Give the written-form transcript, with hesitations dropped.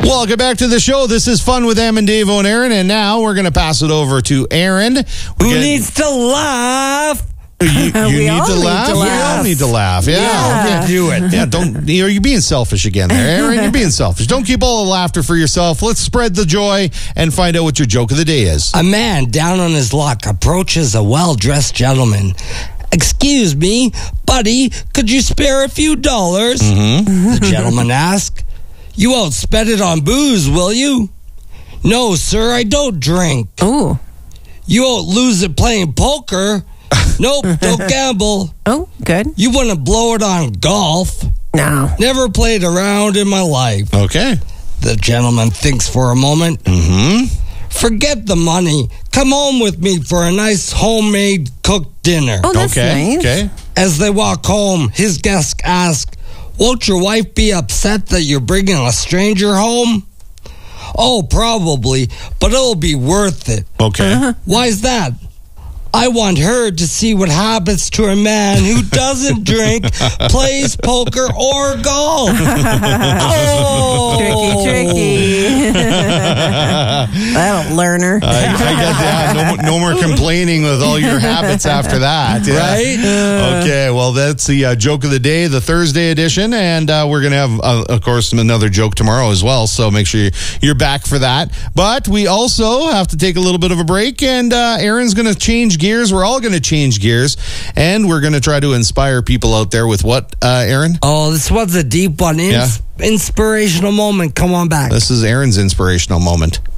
Welcome back to the show. This is Fun with Em and Davo and Aaron, and now we're going to pass it over to Aaron. Who needs to laugh? You need to laugh? We all need to laugh. Yeah. Okay, do it. Yeah, don't. You're being selfish again there, Aaron. You're being selfish. Don't keep all the laughter for yourself. Let's spread the joy and find out what your joke of the day is. A man down on his luck approaches a well-dressed gentleman. "Excuse me, buddy, could you spare a few dollars?" The gentleman asks. "You won't spend it on booze, will you?" "No, sir, I don't drink." Oh. "You won't lose it playing poker?" "Nope, don't gamble." Oh, good. "You wouldn't blow it on golf?" No. "Never played around in my life." Okay. The gentleman thinks for a moment. "Forget the money. Come home with me for a nice homemade cooked dinner." Oh, that's nice. Okay. As they walk home, his guest asks, "Won't your wife be upset that you're bringing a stranger home?" "Oh, probably, but it'll be worth it." Okay. "Why's that?" "I want her to see what happens to a man who doesn't drink, plays poker, or golf." Oh. Tricky. That'll learn her. I got that. No more complaining with all your habits after that. Yeah. Right? Okay, well, that's the joke of the day, the Thursday edition, and we're going to have, of course, another joke tomorrow as well, so make sure you're back for that. But we also have to take a little bit of a break, and Aaron's going to change gears. We're all going to change gears, and we're going to try to inspire people out there with what, Aaron? Oh, this one's a deep one. Inspirational moment. Come on back. This is Aaron's inspirational moment.